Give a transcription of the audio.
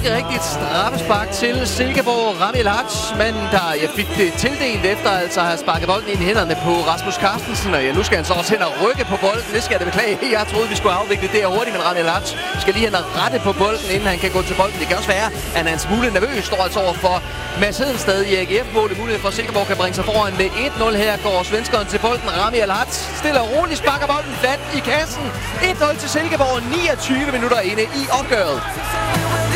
ganske rigtigt straffespark til Silkeborg. Rami El-Hadj, manden der fik det tildelt efter altså at have sparket bolden ind i hænderne på Rasmus Carstensen. Og nu skal han så også hen og rykke på bolden. Det skal jeg da beklage. Jeg troede, vi skulle afvikle det her hurtigt, men Rami El-Hadj skal lige hen og rette på bolden, inden han kan gå til bolden. Det kan også være, at han er en smule nervøs. Står altså over for Mads Hedensted i AGF-målet. Mulighed for, at Silkeborg kan bringe sig foran med 1-0. Her går svenskeren til bolden. Rami El-Hadj stille og roligt sparker bolden flat i kassen. 1-0 til Silkeborg, 29 minutter inde i opgøret.